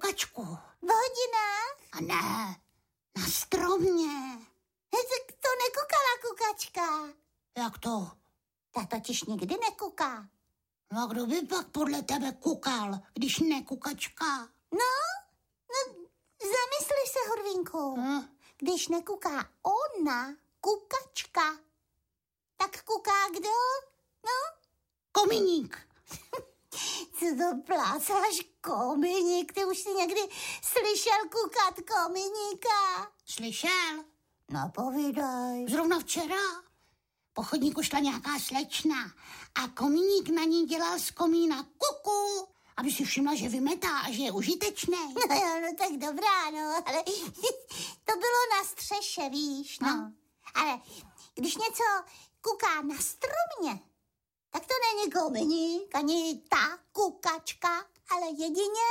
kukačku. V hodinách? A ne, na stromě. Tak to nekukala kukačka. Jak to? Ta totiž nikdy nekuká. No a kdo by pak podle tebe kukal, když ne kukačka? No, zamysli se, Horvínku. Když nekuká ona, kukačka, tak kuká kdo? No? Kominík. Co to plácáš, kominík? Ty už jsi někdy slyšel kukat kominíka? Slyšel? No, povídej. Zrovna včera po chodníku šla nějaká slečna a kominík na ní dělal z komína kuku, aby si všimla, že vymetá a že je užitečný. No tak dobrá, no, ale to bylo na střeše, víš, no. Ale když něco kuká na stromě, tak to není kominík, ani ta kukačka, ale jedině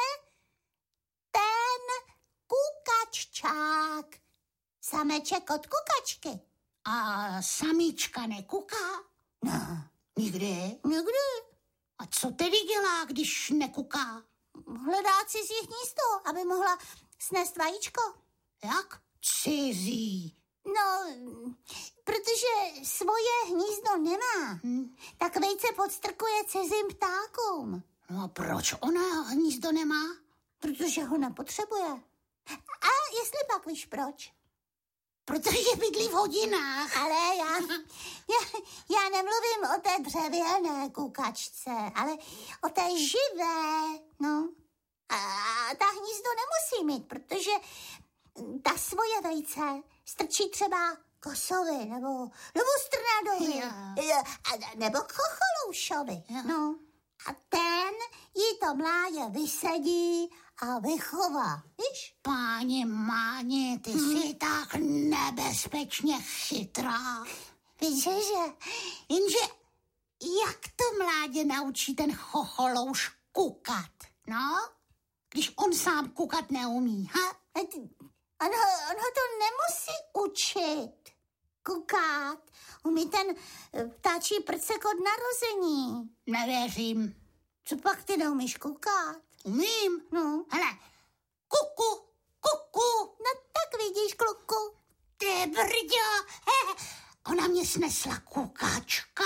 ten kukaččák. Sameček od kukačky. A samička nekuká? No. Nikdy? Nikdy. A co tedy dělá, když nekuká? Hledá cizí hnízdo, aby mohla snést vajíčko. Jak? Cizí. No, protože svoje hnízdo nemá, tak vejce podstrkuje cizím ptákům. No a proč ona hnízdo nemá? Protože ho nepotřebuje. A jestli pak víš proč? Protože bydlí v hodinách. Ale já nemluvím o té dřevěné kukačce, ale o té živé, no. A ta hnízdo nemusí mít, protože ta svoje vejce strčí třeba kosovi, nebo strnadovi, nebo chocholoušovi, no. A ten jí to mládě vysedí a vychová, víš? Páně Máně, ty jsi tak nebezpečně chytrá. Víš, že? Jenže jak to mládě naučí ten chocholouš kukat, no? Když on sám kukat neumí, ha? On ho to nemusí učit. Kukat. Umí ten ptáčí prcek od narození. Nevěřím. Co pak ty neumíš kukat? Umím. No. Hele, kuku. No tak vidíš, kluku. Ty brďo, ona mě snesla kukačka.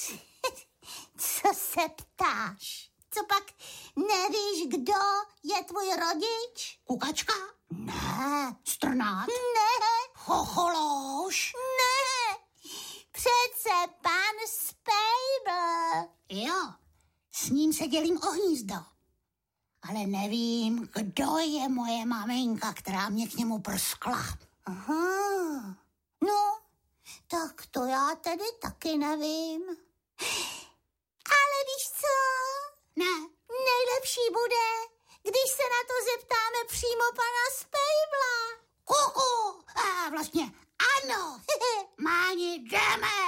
Co se ptáš? Co pak nevíš, kdo je tvůj rodič? Kukačka? Ne. Strnát? Ne. Chocholouš? Ne. Přece pan Spejbl. Jo, s ním se dělím o hnízdo. Ale nevím, kdo je moje maminka, která mě k němu prskla. Aha. No, tak to já tedy taky nevím. Ale víš co? Ne. Nejlepší bude, když se na to zeptáme přímo pana Spejbla. Kuku. A vlastně ano. Máni, jdeme.